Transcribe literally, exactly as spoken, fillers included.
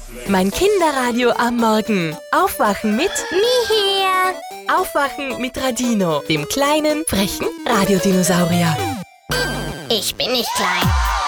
Mein Kinderradio am Morgen. Aufwachen mit Mihir. Aufwachen mit Radino, dem kleinen, frechen Radiodinosaurier. Ich bin nicht klein.